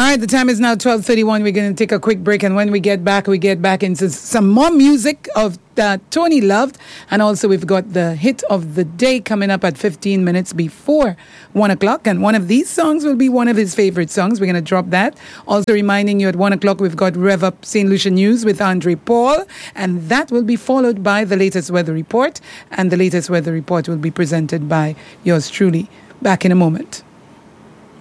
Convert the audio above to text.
right, the time is now 12:31. We're going to take a quick break, and when we get back into some more music of Tony Loved, and also we've got the hit of the day coming up at 15 minutes before 1 o'clock, and one of these songs will be one of his favorite songs. We're going to drop that. Also reminding you at 1 o'clock we've got Rev Up St. Lucia News with Andre Paul, and that will be followed by the latest weather report, and the latest weather report will be presented by yours truly. Back in a moment.